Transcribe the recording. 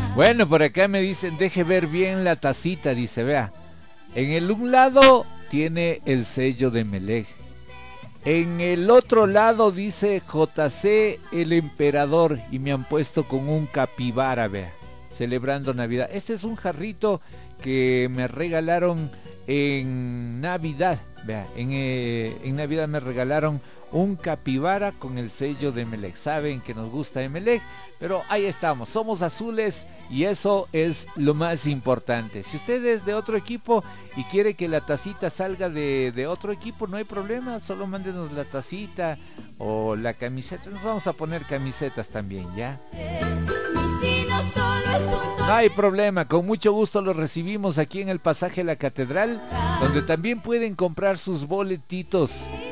Bueno, por acá me dicen, deje ver bien la tacita, dice, vea. En el un lado tiene el sello de Melec. En el otro lado dice JC el emperador y me han puesto con un capibara, vea, celebrando Navidad. Este es un jarrito que me regalaron en Navidad, vea, en Navidad me regalaron un capibara con el sello de Emelec. Saben que nos gusta Emelec, pero ahí estamos, somos azules y eso es lo más importante. Si usted es de otro equipo y quiere que la tacita salga de otro equipo, no hay problema, solo mándenos la tacita o la camiseta. Nos vamos a poner camisetas también, ¿ya? No hay problema, con mucho gusto los recibimos aquí en el pasaje La Catedral, donde también pueden comprar sus boletitos